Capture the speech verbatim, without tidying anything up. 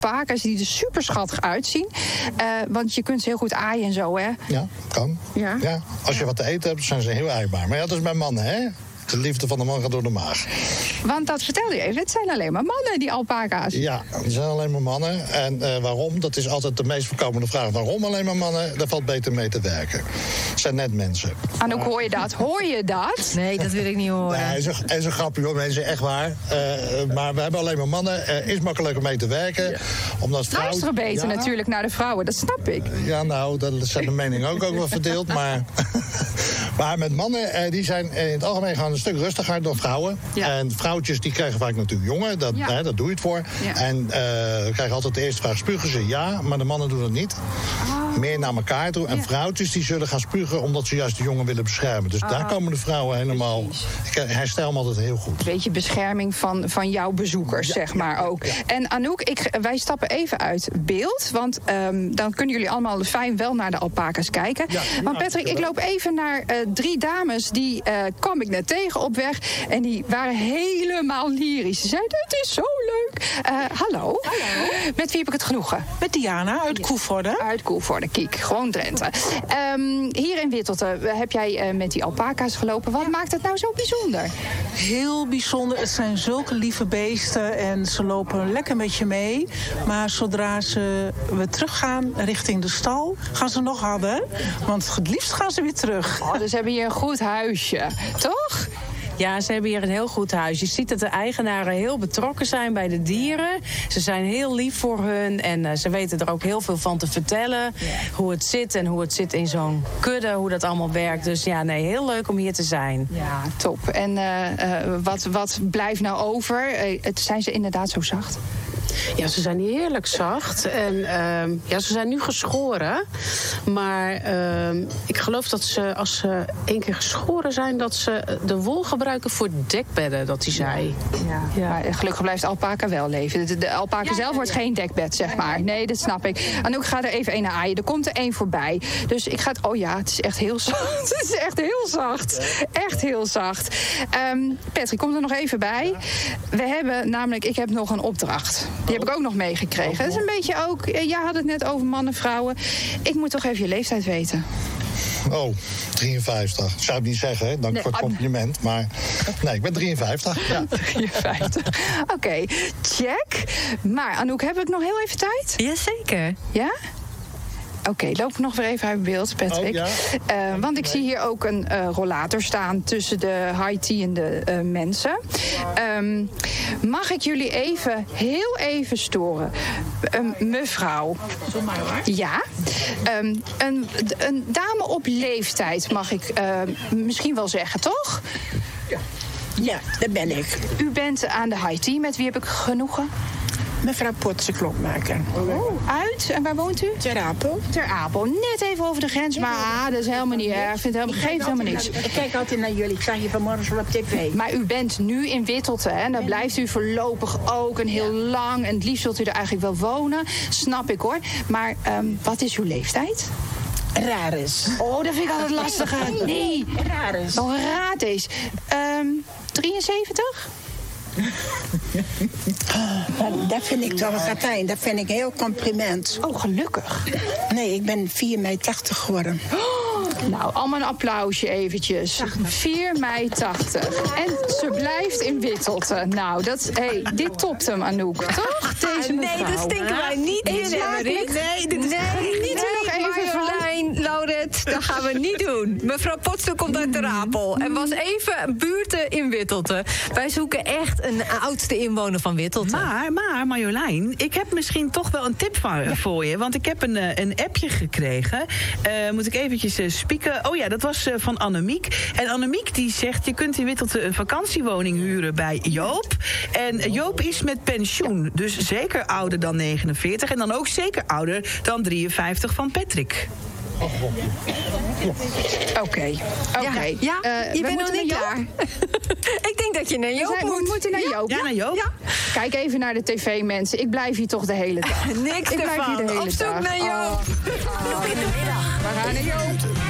alpaca's die er super schattig uitzien. Uh, want je kunt ze heel goed aaien en zo, hè? Ja, kan. Ja. Ja, als je wat te eten hebt, zijn ze heel aaibaar. Maar ja, dat is bij mannen, hè? De liefde van de man gaat door de maag. Want dat vertelde je even, het zijn alleen maar mannen, die alpaca's. Ja, het zijn alleen maar mannen. En uh, waarom? Dat is altijd de meest voorkomende vraag. Waarom alleen maar mannen? Daar valt beter mee te werken. Het zijn net mensen. Anouk, hoor je dat? Hoor je dat? Nee, dat wil ik niet horen. Nee, is een, is een grapje hoor, mensen, echt waar. Uh, maar we hebben alleen maar mannen. Uh, is makkelijk om mee te werken. Ja. Omdat vrouw... Luisteren beter ja. natuurlijk naar de vrouwen, dat snap ik. Uh, ja, nou, dat zijn de meningen ook, ook wel verdeeld. Maar, maar met mannen, uh, die zijn in het algemeen gewoon een stuk rustiger dan vrouwen. Ja. En vrouwtjes die krijgen vaak natuurlijk jongen, dat, ja. hè, dat doe je het voor. Ja. En uh, we krijgen altijd de eerste vraag, spugen ze? Ja, maar de mannen doen het niet. Oh. Meer naar elkaar toe. En ja. vrouwtjes die zullen gaan spugen omdat ze juist de jongen willen beschermen. Dus oh. daar komen de vrouwen helemaal... Ik herstel hem altijd heel goed. Een beetje bescherming van, van jouw bezoekers, ja. zeg maar ook. Ja. En Anouk, ik, wij stappen even uit beeld. Want um, dan kunnen jullie allemaal fijn wel naar de alpaca's kijken. Ja. Want Patrick, ik loop even naar uh, drie dames. Die uh, kwam ik net tegen op weg. En die waren helemaal lyrisch. Ze zeiden, het is zo leuk. Uh, hallo. hallo. Met wie heb ik het genoegen? Met Diana uit Koevoorde. Uit Koevoorde, kijk. Gewoon Drenthe. Um, hier in Wittelte heb jij uh, met die alpaca's gelopen. Wat ja. maakt het nou zo bijzonder? Heel bijzonder. Het zijn zulke lieve beesten. En ze lopen lekker met je mee. Maar zodra ze we teruggaan richting de stal, gaan ze nog harder. Want het liefst gaan ze weer terug. Oh, dus ze hebben hier een goed huisje. Toch? Ja, ze hebben hier een heel goed huis. Je ziet dat de eigenaren heel betrokken zijn bij de dieren. Ze zijn heel lief voor hun en uh, ze weten er ook heel veel van te vertellen. Ja. Hoe het zit en hoe het zit in zo'n kudde, hoe dat allemaal werkt. Dus ja, nee, heel leuk om hier te zijn. Ja, top. En uh, uh, wat, wat blijft nou over? Uh, het, zijn ze inderdaad zo zacht? Ja, ze zijn heerlijk zacht. En uh, ja, ze zijn nu geschoren. Maar uh, ik geloof dat ze, als ze één keer geschoren zijn, dat ze de wol gebruiken voor dekbedden, dat hij zei. Ja, ja. Maar gelukkig blijft de alpaca wel leven. De, de alpaca ja, zelf ja, wordt ja. geen dekbed, zeg maar. Nee, dat snap ik. Anouk, ga er even een aaien. Er komt er één voorbij. Dus ik ga het... Oh ja, het is echt heel zacht. Het is echt heel zacht. Echt heel zacht. Um, Patrick, kom er nog even bij. We hebben namelijk... Ik heb nog een opdracht. Die heb ik ook nog meegekregen. Dat is een beetje ook... Jij had het net over mannen, vrouwen. Ik moet toch even je leeftijd weten. Oh, drieënvijftig. Ik zou het niet zeggen, hè? Dank nee, voor het compliment. Maar nee, ik ben drieënvijftig. Ja. drieënvijftig. Oké, okay, check. Maar Anouk, heb ik nog heel even tijd? Jazeker. Ja? Oké, okay, loop nog weer even uit beeld, Patrick. Oh, ja. uh, want ik zie hier ook een uh, rollator staan tussen de high-tea-ende uh, mensen. Um, mag ik jullie even, heel even storen? Um, mevrouw. Zomaar hoor. Ja. Um, een, een dame op leeftijd, mag ik uh, misschien wel zeggen, toch? Ja. Ja, dat ben ik. U bent aan de high-tea. Met wie heb ik genoegen? Mevrouw Potse, klokmaker. Oh, uit? En waar woont u? Ter Apel. Ter Apel. Net even over de grens, maar ah, dat is helemaal niet erg. Ik vind het helemaal, geeft helemaal niks. Naar, ik kijk altijd naar jullie. Ik zag je vanmorgen zo op tv. Maar u bent nu in Wittelte, hè? En daar blijft u voorlopig ook en heel ja. lang. En het liefst zult u er eigenlijk wel wonen. Snap ik, hoor. Maar um, wat is uw leeftijd? Raar is. Oh, dat vind ik altijd lastig. Nee. Raar is. Oh, raar is. Um, drieënzeventig? Oh, dat vind ik toch een gatijn. Dat vind ik een heel compliment. Oh, gelukkig. Nee, ik ben vier mei tachtig geworden. Oh, nou, allemaal een applausje eventjes. vier mei tachtig. En ze blijft in Wittelte. Nou, dat, hey, dit topt hem, Anouk. Toch? Deze mevrouw. Nee, dat stinken wij niet in, Emmerik. Nee, dit is nee, niet nog even Marjolein, Laurent, dat gaan we niet doen. Mevrouw Potsen komt uit de Rapel en was even buurten in Wittelte. Wij zoeken echt een oudste inwoner van Wittelte. Maar, maar Marjolein, ik heb misschien toch wel een tip voor, ja. voor je. Want ik heb een, een appje gekregen. Uh, moet ik eventjes uh, spieken. Oh ja, dat was uh, van Annemiek. En Annemiek die zegt, je kunt in Wittelte een vakantiewoning huren bij Joop. En Joop is met pensioen. Ja. Dus zeker ouder dan negenenveertig. En dan ook zeker ouder dan drieënvijftig van Patrick. Oké, okay. oké. Okay. Ja, ja uh, je bent nog niet klaar. Ik denk dat je naar Joop zijn, moet. We moeten naar Joop. Ja, ja naar Joop. Ja. Kijk even naar de tv, mensen. Ik blijf hier toch de hele dag. Niks Ik ervan. blijf hier de hele Op zoek dag. naar Joop. Oh. Oh. We gaan naar Joop.